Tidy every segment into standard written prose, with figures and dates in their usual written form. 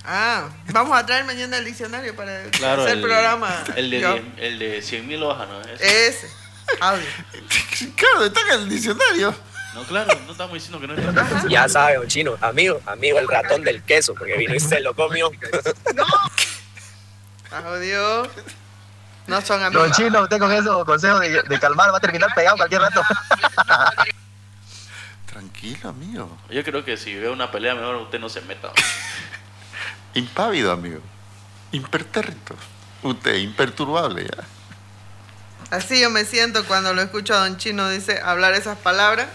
Vamos a traer mañana el diccionario para claro, hacer el programa. El de 100.000 hojas, ¿no? Ese. Audio. Claro, está en el diccionario. No, claro, no estamos diciendo que no está. Ya sabe, don Chino, amigo el ratón del queso, porque vino y se lo comió. No. Audio. No son amigos. Don Chino, usted con esos consejos de calmar va a terminar pegado cualquier rato. Tranquilo, amigo. Yo creo que si ve una pelea, mejor usted no se meta. Impávido, amigo. Impertérrito. Usted, imperturbable, ya. Así yo me siento cuando lo escucho a don Chino, dice, hablar esas palabras.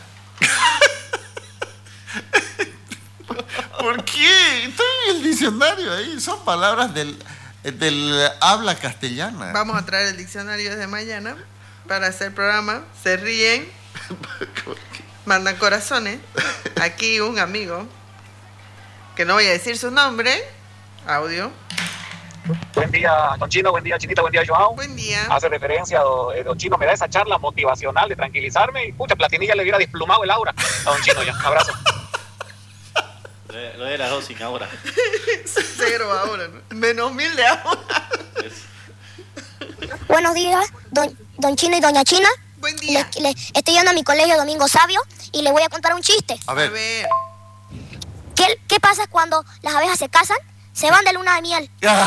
¿Por qué? Estoy en el diccionario ahí. Son palabras del habla castellana. Vamos a traer el diccionario desde mañana para hacer programa. Se ríen. Mandan corazones. Aquí un amigo, que no voy a decir su nombre. Audio. Buen día, don Chino, buen día, Chinita, buen día, Joao. Buen día. Hace referencia, don Chino, me da esa charla motivacional de tranquilizarme y pucha, Platinilla le hubiera desplumado el aura a don Chino ya. Abrazo. Lo era dos sin ahora. 0 ahora, ¿no? -1000 de ahora. Buenos días, don Chino y doña China. Buen día. Estoy yendo a mi colegio Domingo Sabio y le voy a contar un chiste. A ver. ¿Qué pasa cuando las abejas se casan? Se van de luna de miel.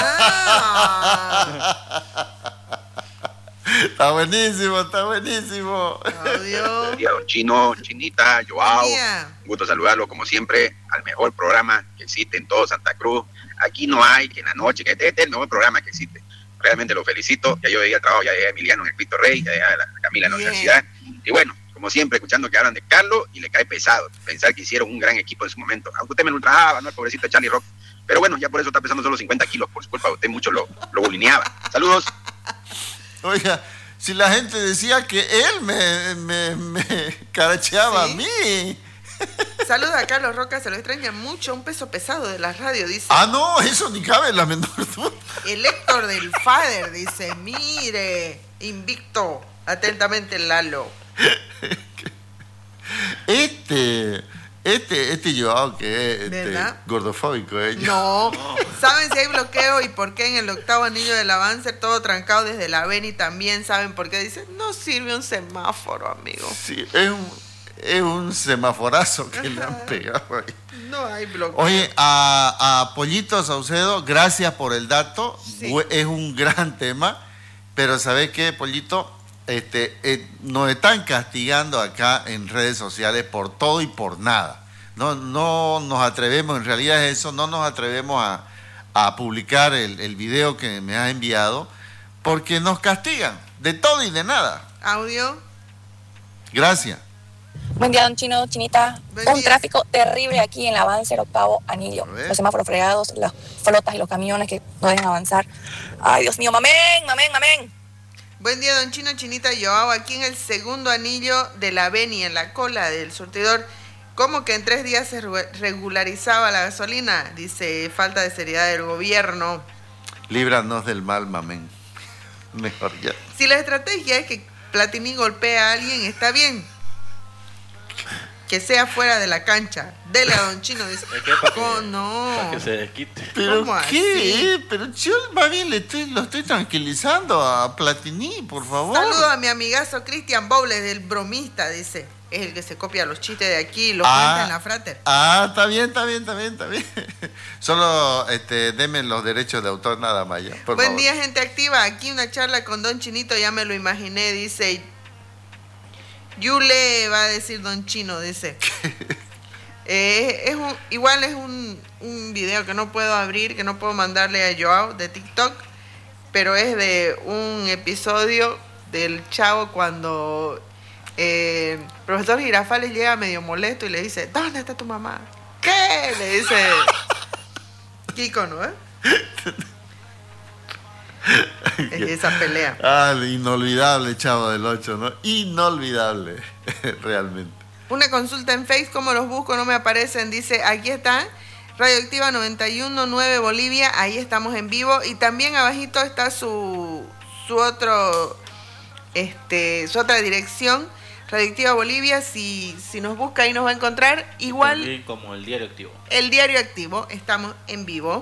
Está buenísimo, está buenísimo. Audio. Buen día, don Chino, Chinita, Joao. Un gusto saludarlo, como siempre, al mejor programa que existe en todo Santa Cruz. Aquí no hay que en la noche, que este es el mejor programa que existe. Realmente lo felicito. Ya yo llegué al trabajo, ya llegué a Emiliano en el Cristo Rey, ya llegué a la Camila en la universidad. Y bueno, como siempre, escuchando que hablan de Carlos y le cae pesado pensar que hicieron un gran equipo en su momento. Aunque usted me lo ultrajaba, ¿no? El pobrecito Charlie Rock. Pero bueno, ya por eso está pesando solo 50 kilos, por su culpa. Usted mucho lo bulineaba. Saludos. Oiga, si la gente decía que él me caracheaba, ¿sí?, a mí. Saludos a Carlos Roca, se lo extraña mucho, un peso pesado de la radio, dice. No, eso ni cabe en la menor duda. El Héctor del Fader dice, mire, invicto, atentamente Lalo. Este Joao que es gordofóbico, No. ¿Saben si hay bloqueo y por qué en el 8º anillo del avance todo trancado desde la Beni también? ¿Saben por qué? Dice, no sirve un semáforo, amigo. Sí, es un semaforazo que le han pegado ahí. No hay bloqueo. Oye, a Pollito Saucedo, gracias por el dato. Sí. Es un gran tema, pero ¿sabes qué, Pollito? Nos están castigando acá en redes sociales por todo y por nada. No nos atrevemos, en realidad es eso, no nos atrevemos a publicar el video que me has enviado porque nos castigan de todo y de nada. Audio. Gracias. Buen día, don Chino, Chinita. Un tráfico terrible aquí en el avance del 8º anillo. Los semáforos fregados, las flotas y los camiones que no dejan avanzar. Ay, Dios mío, amén. Buen día, don Chino, Chinita, Joao, aquí en el 2º anillo de la Beni, en la cola del surtidor. ¿Cómo que en 3 días se regularizaba la gasolina? Dice, falta de seriedad del gobierno. Líbranos del mal, mamén. Mejor ya. Si la estrategia es que Platini golpea a alguien, está bien. Que sea fuera de la cancha. Dele a don Chino. Dice, no. Para que se desquite. ¿Pero qué? Así? Pero yo más bien lo estoy tranquilizando a Platini, por favor. Saludo a mi amigazo Cristian Bowles, del bromista, dice. Es el que se copia los chistes de aquí y los cuenta en la Frater. Está bien. Solo denme los derechos de autor nada más ya, por Buen favor. día, gente activa. Aquí una charla con don Chinito, ya me lo imaginé, dice. Yule va a decir don Chino, dice. Igual es un video que no puedo abrir, que no puedo mandarle a Joao de TikTok, pero es de un episodio del Chavo cuando profesor Girafales llega medio molesto y le dice, ¿dónde está tu mamá? ¿Qué? Le dice Kiko, ¿no? Es esa pelea. Inolvidable, Chavo del 8, ¿no? Inolvidable, realmente. Una consulta en Facebook, ¿cómo los busco? No me aparecen. Dice, aquí está, Radioactiva 91.9 Bolivia, ahí estamos en vivo. Y también abajito está su otra dirección, Radioactiva Bolivia. Si nos busca ahí nos va a encontrar. Igual también como el Diario Activo. El Diario Activo, estamos en vivo.